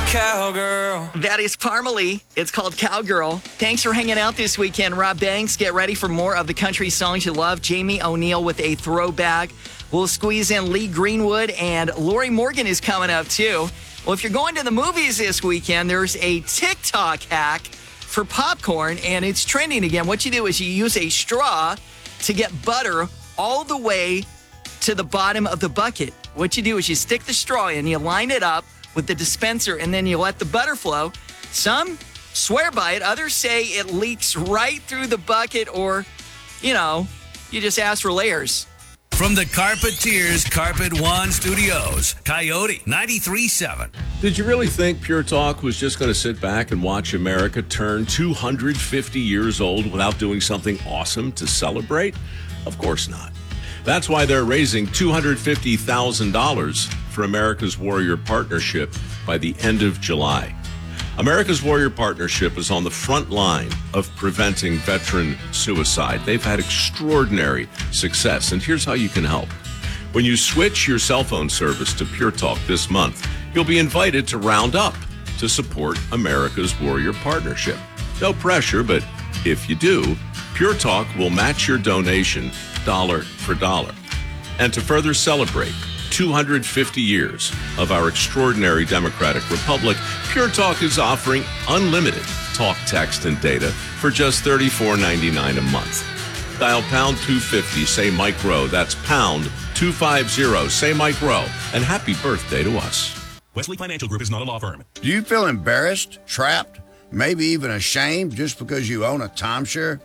Cowgirl. That is Parmalee. It's called Cowgirl. Thanks for hanging out this weekend, Rob Banks. Get ready for more of the country songs you love. Jamie O'Neal with a throwback. We'll squeeze in Lee Greenwood, and Lori Morgan is coming up, too. Well, if you're going to the movies this weekend, there's a TikTok hack for popcorn, and it's trending again. What you do is you use a straw to get butter all the way to the bottom of the bucket. What you do is you stick the straw in, you line it up with the dispenser, and then you let the butter flow. Some swear by it. Others say it leaks right through the bucket, or, you just ask for layers. From the Carpeteers Carpet One Studios, Coyote 93.7. Did you really think Pure Talk was just going to sit back and watch America turn 250 years old without doing something awesome to celebrate? Of course not. That's why they're raising $250,000 for America's Warrior Partnership by the end of July. America's Warrior Partnership is on the front line of preventing veteran suicide. They've had extraordinary success, and here's how you can help. When you switch your cell phone service to Pure Talk this month, you'll be invited to round up to support America's Warrior Partnership. No pressure, but if you do, Pure Talk will match your donation dollar for dollar. And to further celebrate 250 years of our extraordinary democratic republic, Pure Talk is offering unlimited talk, text, and data for just $34.99 a month. Dial pound 250, say Mike Rowe. That's pound 250, say Mike Rowe. And happy birthday to us. Wesley Financial Group is not a law firm. Do you feel embarrassed, trapped, maybe even ashamed just because you own a timeshare?